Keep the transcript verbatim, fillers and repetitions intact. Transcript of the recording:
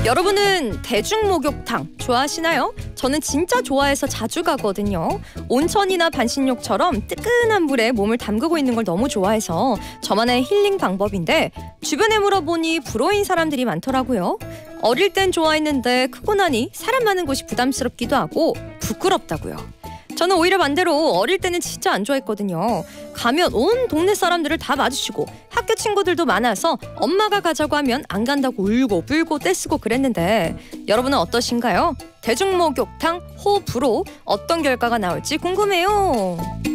여러분은 대중목욕탕 좋아하시나요? 저는 진짜 좋아해서 자주 가거든요. 온천이나 반신욕처럼 뜨끈한 물에 몸을 담그고 있는 걸 너무 좋아해서 저만의 힐링 방법인데 주변에 물어보니 불호인 사람들이 많더라고요. 어릴 땐 좋아했는데 크고 나니 사람 많은 곳이 부담스럽기도 하고 부끄럽다고요. 저는 오히려 반대로 어릴 때는 진짜 안 좋아했거든요. 가면 온 동네 사람들을 다 마주치고 학교 친구들도 많아서 엄마가 가자고 하면 안 간다고 울고 불고 떼쓰고 그랬는데 여러분은 어떠신가요? 대중목욕탕 호불호 어떤 결과가 나올지 궁금해요.